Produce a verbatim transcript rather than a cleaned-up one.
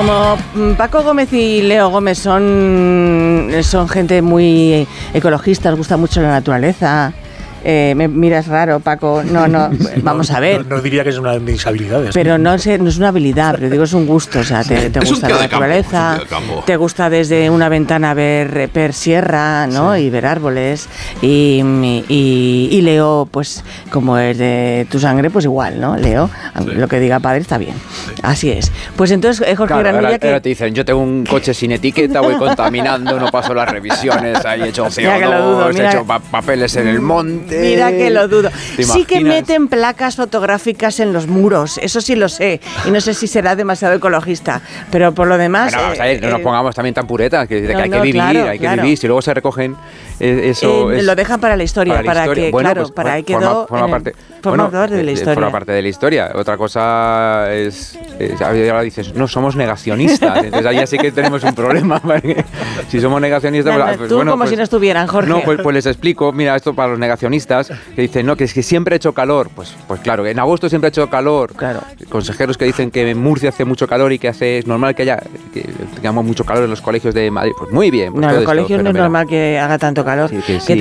como Paco Gómez y Leo Gómez son, son gente muy ecologista, les gusta mucho la naturaleza. Eh, me miras raro, Paco. No, no, vamos a ver. No, no diría que es una de mis habilidades. Pero no es, no es una habilidad, pero digo, es un gusto. O sea, te, te gusta la naturaleza, campo, te gusta desde una ventana ver, ver sierra, ¿no? Sí. Y ver árboles. Y, y, y Leo, pues, como es de tu sangre, pues igual, ¿no? Leo, sí. Lo que diga padre está bien. Así es. Pues entonces, Jorge claro, Granilla... Ahora, que... ahora te dicen, yo tengo un coche sin etiqueta, voy contaminando, no paso las revisiones, he hecho C O dos, he hecho pa- papeles en el monte... Mira que lo dudo. Sí que meten placas fotográficas en los muros, eso sí lo sé. Y no sé si será demasiado ecologista, pero por lo demás... Bueno, vamos a ver, no eh, nos pongamos también tan puretas, que, no, que hay no, que vivir, claro, hay que claro. vivir. Si luego se recogen eh, eso... Eh, es, lo dejan para la historia, para, para, la historia. que, bueno, claro, pues, para ahí forma, quedó... Forma parte, el, forma bueno, de la historia. Forma parte de la historia. Otra cosa es... es ahora dices, no, somos negacionistas. Entonces ahí sí que tenemos un problema. Porque si somos negacionistas... No, no, pues, tú bueno, como pues, si no estuvieran, Jorge. No, pues, pues les explico. Mira, esto para los negacionistas, que dicen, no, que es que siempre ha hecho calor. Pues, pues claro, en agosto siempre ha hecho calor. Claro. Consejeros que dicen que en Murcia hace mucho calor y que hace es normal que haya que tengamos mucho calor en los colegios de Madrid. Pues muy bien. Pues no, en los esto, colegios no es normal que haga tanto calor. Sí, que, sí. que